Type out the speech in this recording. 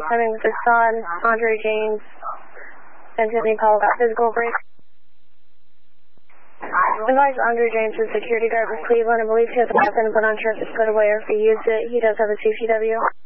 having with his son, Andre James, and Tiffany call about physical break. Advise Andre James, the security guard with Cleveland, and believes he has a weapon, but unsure if it's put away or if he used it. He does have a CCW.